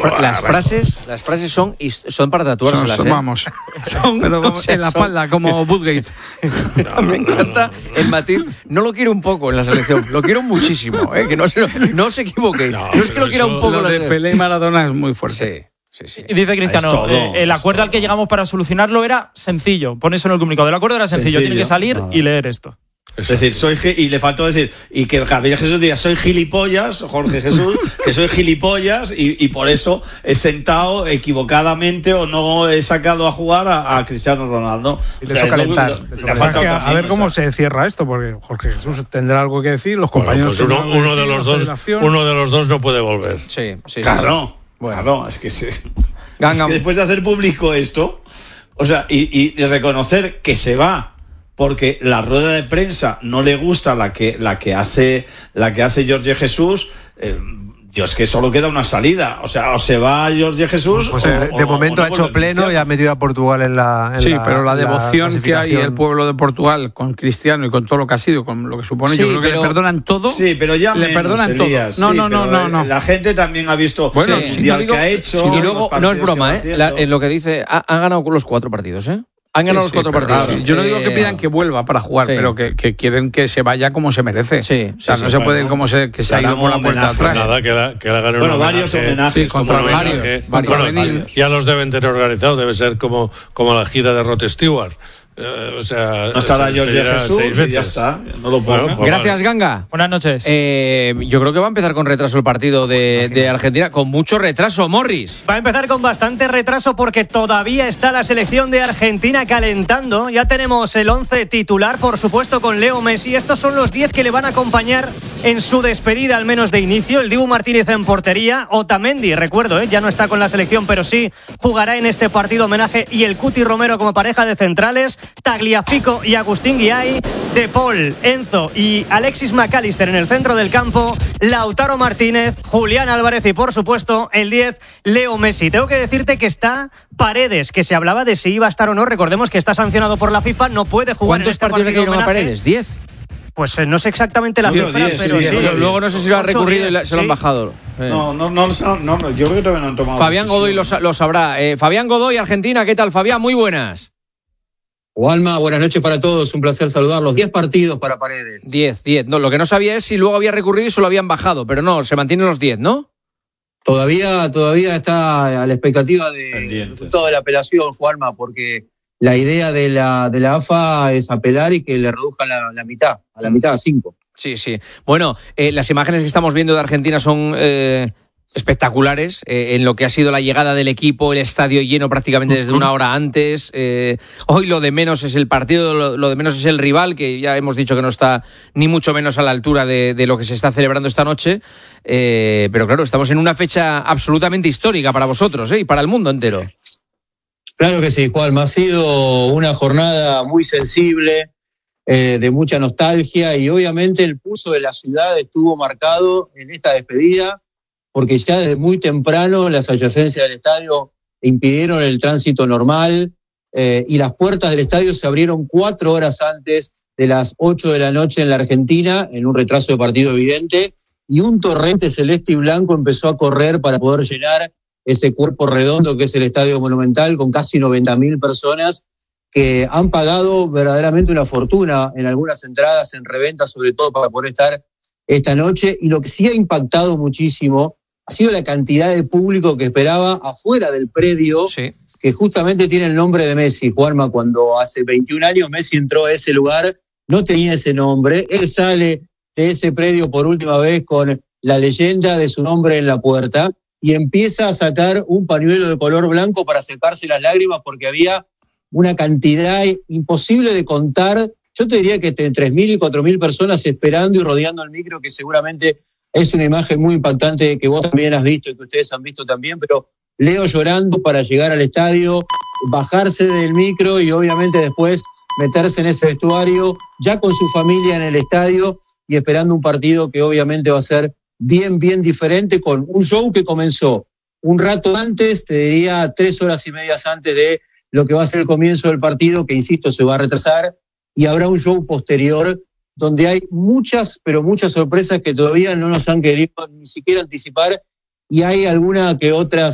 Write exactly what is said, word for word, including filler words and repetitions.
fra- las frases las frases son son para tatuárselas, son, son, ¿eh? Vamos, son, pero vamos, o sea, en la son... espalda, como Woodgate. No, me encanta el matiz. No lo quiero un poco en la selección, lo quiero muchísimo, ¿eh? Que no se, no se equivoque. No, no es que lo quiera un poco. Lo de Pelé y Maradona es muy fuerte. Sí, sí, sí. Y dice Cristiano, todo, eh, el acuerdo al que llegamos para solucionarlo era sencillo. Pone eso en el comunicado. El acuerdo era sencillo, Sencillo. tiene que salir Nada. y leer esto. Es decir, soy gi- y le faltó decir, y que Gabriel Jesús diga, soy gilipollas, Jorge Jesús, que soy gilipollas, y, y por eso he sentado equivocadamente o no he sacado a jugar a, a Cristiano Ronaldo. Y le he hecho calentar. Le he hecho calentar. A ver cómo se cierra esto, porque Jorge Jesús tendrá algo que decir, los compañeros. Bueno, pues uno, tendrán algo uno que de decir, los la dos, federación. uno de los dos no puede volver. Sí, sí, Claro, sí. Bueno. claro, es que, se, Ganga. es que después de hacer público esto, o sea, y, y, y reconocer que se va porque la rueda de prensa no le gusta la que la que hace la que hace Jorge Jesús. eh, Yo es que solo queda una salida, o sea, o se va Jorge Jesús. Pues o, de, de o, momento o ha no hecho vuelve pleno Cristiano. y ha metido a Portugal en la. En Sí, la, pero la devoción que hay el pueblo de Portugal con Cristiano y con todo lo que ha sido, con lo que supone, Sí, yo creo que pero- le perdonan todo. Sí, pero ya le menos, perdonan Elías, todo. No, sí, no, no, pero, no, no. La gente también ha visto Bueno, el si mundial no digo- que ha hecho. si Y no- luego, los no es partidos broma, que ¿eh? va La- haciendo. en lo que dice, ha, han ganado los cuatro partidos, ¿eh? Han ganado Sí, los cuatro sí, partidos. claro, yo no digo que Eh, pidan que vuelva para jugar, sí. pero que, que quieren que se vaya como se merece. Sí, o sea, sí, no sí, se bueno, puede como se, que se ha le ido por la damos puerta de homenaje, atrás. Nada, que la, que la ganen Bueno, un varios homenaje. homenajes. Sí, contra como varios, homenaje. varios. Bueno, Varios. ya los deben tener organizados, debe ser como, como la gira de Rod Stewart. Eh, o sea, No estará se Jorge pedirá Jesús seis y ya veces. está. No lo Bueno, pongan. pues Gracias, Ganga. Buenas noches. Eh, yo creo que va a empezar con retraso el partido de, de Argentina, con mucho retraso, Morris. Va a empezar con bastante retraso porque todavía está la selección de Argentina calentando. Ya tenemos el once titular, por supuesto, con Leo Messi. Estos son los diez que le van a acompañar en su despedida, al menos de inicio. El Dibu Martínez en portería. Otamendi, recuerdo, ¿eh? ya no está con la selección, pero sí jugará en este partido homenaje. Y el Cuti Romero como pareja de centrales. Tagliafico y Agustín Guiay. De Paul, Enzo y Alexis McAllister en el centro del campo. Lautaro Martínez, Julián Álvarez y, por supuesto, el diez, Leo Messi. Tengo que decirte que está Paredes, que se hablaba de si iba a estar o no. Recordemos que está sancionado por la FIFA, no puede jugar en ¿Cuántos este partidos le partido cayeron a homenaje. Paredes? ¿Diez? Pues eh, no sé exactamente la Diez, cifra, diez, pero sí, sí. diez. Luego no sé si lo ha Ocho, recurrido y la- diez, se lo han sí. bajado. Eh. No, no, no, no, no, no, yo creo que todavía no han tomado. Fabián decisión. Godoy lo, sa- lo sabrá. Eh, Fabián Godoy, Argentina, ¿qué tal, Fabián? Muy buenas. Juanma, buenas noches para todos, un placer saludarlos. Diez partidos para Paredes. Diez, diez. No, lo que no sabía es si luego había recurrido y se lo habían bajado, pero no, se mantienen los diez, ¿no? Todavía, todavía está a la expectativa de- del Pendientes. resultado de la apelación, Juanma, porque la idea de la, de la A F A es apelar y que le reduzcan la, la mitad, a la mitad, a cinco. Sí, sí. Bueno, eh, las imágenes que estamos viendo de Argentina son eh, espectaculares, eh, en lo que ha sido la llegada del equipo, el estadio lleno prácticamente desde una hora antes. Eh, hoy lo de menos es el partido, lo, lo de menos es el rival, que ya hemos dicho que no está ni mucho menos a la altura de, de lo que se está celebrando esta noche. Eh, pero claro, estamos en una fecha absolutamente histórica para vosotros, ¿eh? Y para el mundo entero. Claro que sí, Juanma, ha sido una jornada muy sensible, eh, de mucha nostalgia, y obviamente el pulso de la ciudad estuvo marcado en esta despedida, porque ya desde muy temprano las adyacencias del estadio impidieron el tránsito normal, eh, y las puertas del estadio se abrieron cuatro horas antes de las ocho de la noche en la Argentina, en un retraso de partido evidente, y un torrente celeste y blanco empezó a correr para poder llenar ese cuerpo redondo que es el Estadio Monumental, con casi noventa mil personas que han pagado verdaderamente una fortuna en algunas entradas, en reventa, sobre todo para poder estar esta noche. Y lo que sí ha impactado muchísimo ha sido la cantidad de público que esperaba afuera del predio, Sí. que justamente tiene el nombre de Messi. Juanma, cuando hace veintiún años Messi entró a ese lugar, no tenía ese nombre. Él sale de ese predio por última vez con la leyenda de su nombre en la puerta y empieza a sacar un pañuelo de color blanco para secarse las lágrimas, porque había una cantidad imposible de contar. Yo te diría que entre tres mil y cuatro mil personas esperando y rodeando el micro, que seguramente es una imagen muy impactante que vos también has visto y que ustedes han visto también, pero Leo llorando para llegar al estadio, bajarse del micro y obviamente después meterse en ese vestuario, ya con su familia en el estadio y esperando un partido que obviamente va a ser bien, bien diferente, con un show que comenzó un rato antes, te diría tres horas y medias antes de lo que va a ser el comienzo del partido, que insisto, se va a retrasar, y habrá un show posterior donde hay muchas, pero muchas sorpresas que todavía no nos han querido ni siquiera anticipar, y hay alguna que otras